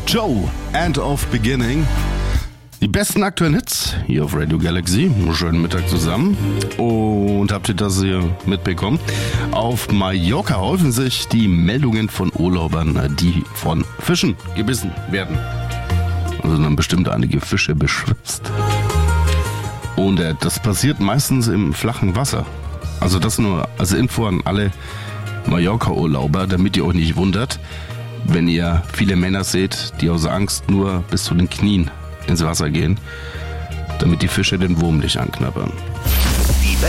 Joe, End of Beginning. Die besten aktuellen Hits hier auf Radio Galaxy. Schönen Mittag zusammen. Und habt ihr das hier mitbekommen? Auf Mallorca häufen sich die Meldungen von Urlaubern, die von Fischen gebissen werden. Also dann bestimmt einige Fische beschwipst. Und das passiert meistens im flachen Wasser. Also das nur als Info an alle Mallorca-Urlauber, damit ihr euch nicht wundert, wenn ihr viele Männer seht, die aus Angst nur bis zu den Knien ins Wasser gehen, damit die Fische den Wurm nicht anknabbern.